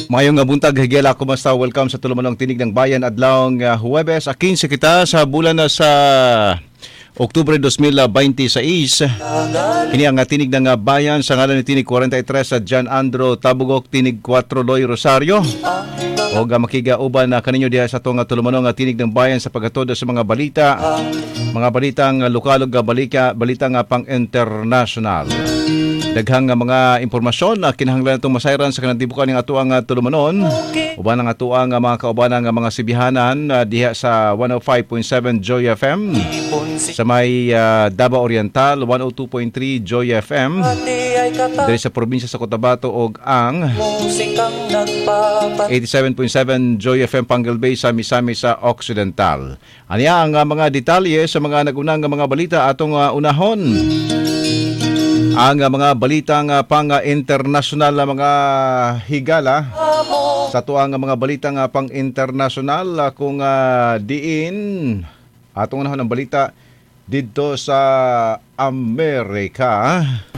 Mayong nga buntag higala, kumusta? Welcome sa Tulumanong Tinig ng Bayan adlawng Huwebes. 15 kita sa bulan na sa Oktubre 2026. Kini ang Tinig ng Bayan sa ngalan ni Tinig 43 sa John Andro Tabugok, Tinig 4 Loy Rosario. O makigauban na kaninyo diha sa itong Tulumanong Tinig ng Bayan sa paghatod sa mga balita, mga balitang lokal ug balitang pang international. Daghang mga impormasyon na kinahanglan itong masayran sa kanang tibukan ng atuang Tulumanon. Uban ang atuang mga kaubanan ng mga sibihanan diha sa 105.7 Joy FM. Sa may Davao Oriental, 102.3 Joy FM. Diri sa probinsya sa Cotabato og ang 87.7 Joy FM Pangal Bay sa Misamis sa Occidental. Aniya ang mga detalye sa mga nagunang mga balita atong unahon. Ang mga balitang pang international na mga higala sa tuang mga balitang pang international kung diin atong unahon ang balita dito sa Amerika.